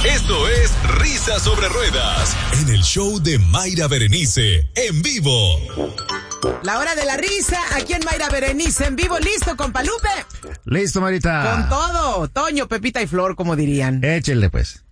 Esto es Risa sobre Ruedas, en el show de Mayra Berenice, en vivo. La hora de la risa, aquí en Mayra Berenice, en vivo. ¿Listo, compa Lupe? Listo, Marita. Con todo. Toño, Pepita y Flor, como dirían. Échenle, pues.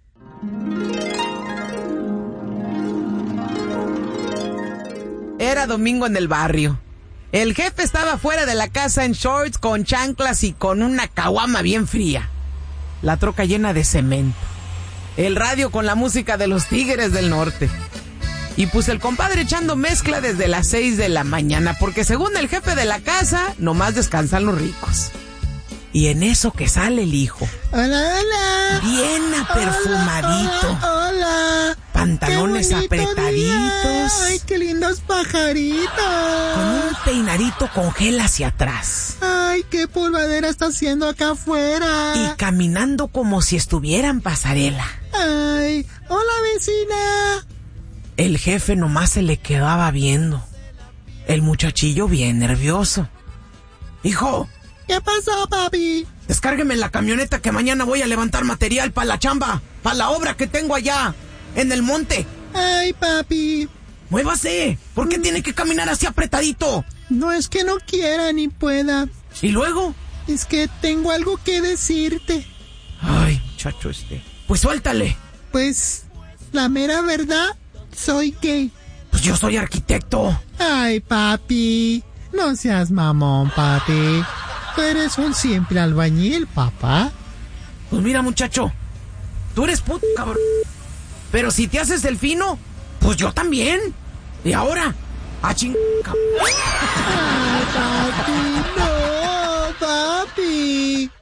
Era domingo en el barrio. El jefe estaba fuera de la casa en shorts, con chanclas y con una caguama bien fría. La troca llena de cemento. El radio con la música de los Tigres del Norte. Y pues el compadre echando mezcla desde las 6 de la mañana, porque según el jefe de la casa, nomás descansan los ricos. Y en eso que sale el hijo. Hola, hola. Bien aperfumadito. Hola, hola. Pantalones Qué bonito apretaditos. día. Ay, qué lindos pajaritos. Con un peinadito con gel hacia atrás. Ay, qué polvadera está haciendo acá afuera. Y caminando como si estuviera en pasarela. Ay, hola, vecina. El jefe nomás se le quedaba viendo. El muchachillo bien nervioso. Hijo, ¿Qué pasó, papi? descárgueme la camioneta que mañana voy a levantar material para la chamba, para la obra que tengo allá, en el monte. Ay, papi. Muévase, ¿por qué tiene que caminar así apretadito? No es que no quiera ni pueda. ¿Y luego? Es que tengo algo que decirte. Ay, muchacho pues suéltale. Pues, la mera verdad, soy gay. Pues yo soy arquitecto. Ay, papi. No seas mamón, papi. Tú eres un simple albañil, papá. Pues mira, muchacho, tú eres puto, cabrón. Pero si te haces el fino, pues yo también. Y ahora, a ching... Ay, papi, no, papi.